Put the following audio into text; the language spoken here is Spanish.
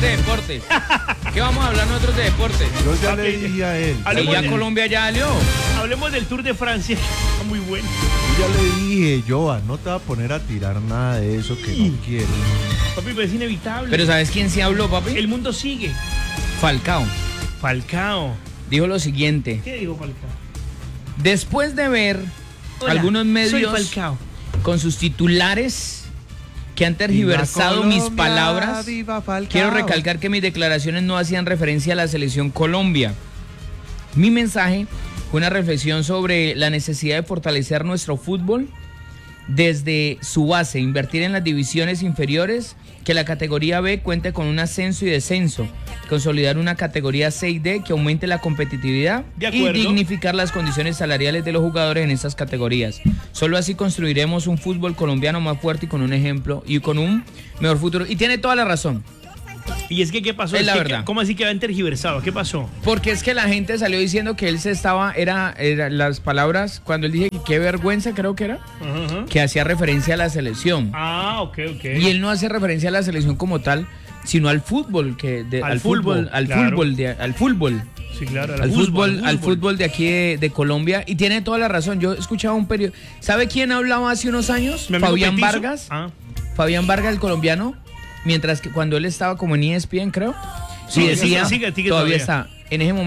de deportes. ¿Qué vamos a hablar nosotros de deportes? Yo ya le dije a él. Y ya Colombia ya salió. Hablemos del Tour de Francia. Está muy bueno. Yo ya le dije, Joa, no te va a poner a tirar nada de eso que no quieres. Papi, pero es inevitable. Pero ¿sabes quién sí habló, papi? El mundo sigue. Falcao. Falcao. Dijo lo siguiente. ¿Qué dijo Falcao? Después de ver Hola, algunos soy medios Falcao. con sus titulares que han tergiversado mis palabras, quiero recalcar que mis declaraciones no hacían referencia a la selección Colombia. Mi mensaje fue una reflexión sobre la necesidad de fortalecer nuestro fútbol desde su base, invertir en las divisiones inferiores, que la categoría B cuente con un ascenso y descenso, consolidar una categoría 6D que aumente la competitividad y dignificar las condiciones salariales de los jugadores en estas categorías. Solo así construiremos un fútbol colombiano más fuerte y con un ejemplo y con un mejor futuro. Y tiene toda la razón. Y es que, ¿qué pasó? Es la verdad. ¿Cómo así que habían tergiversado? ¿Qué pasó? Porque es que la gente salió diciendo que él se estaba, era las palabras, cuando él dije que qué vergüenza, creo que era, que hacía referencia a la selección. Ah, ok. Y él no hace referencia a la selección como tal, sino al fútbol, al fútbol. Sí, claro, al fútbol de aquí de Colombia. Y tiene toda la razón. Yo escuchaba un periódico. ¿Sabe quién hablaba hace unos años? Fabián Vargas. Fabián Vargas, el colombiano. Mientras que cuando él estaba como en ESPN, creo. Sí, decía, todavía está. En ese momento